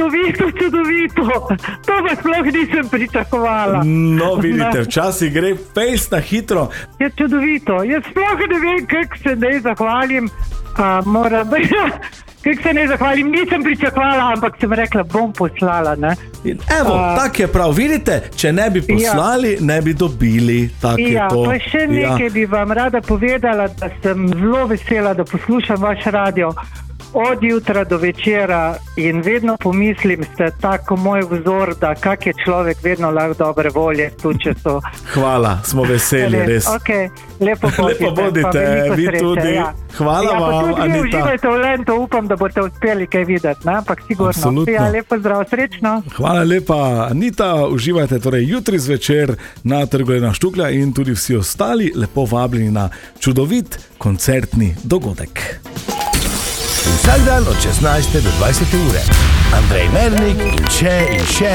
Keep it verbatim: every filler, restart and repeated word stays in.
čudovito, čudovito. To pa sploh nisem pričakovala. No, vidite, včasih gre fejst na hitro. Je čudovito. Jaz sploh ne vem, kako se ne zahvalim. A, moram, kako se ne zahvalim. Nisem pričakovala, ampak sem rekla, bom poslala. Ne? In evo, A, tak je prav. Vidite, če ne bi poslali, ja. ne bi dobili. Tak ja, je to. Pa še nekaj ja. bi vam rada povedala, da sem zelo vesela, da poslušam vaš radio od jutra do večera in vedno pomislim, ste tako moj vzor, da kak je človek vedno lahko dobre volje, tudi če so. Hvala, smo veseli, res. Okay, lepo bodite, lepo bodite vi sreče, tudi. Ja. Hvala ja, vam, Anita. Ja, pa tudi vi uživajte v Lentu, upam, da boste uspeli kaj videti, ne? Ampak sigurno. Ja, lepo zdrav, srečno. Hvala lepa, Anita, uživajte torej jutri zvečer na Trgu Lena Štuklja in tudi vsi ostali lepo vabljeni na čudovit koncertni dogodek. Vsak dan od šestnajste do dvajsete ure. Andrej Mernik in še in še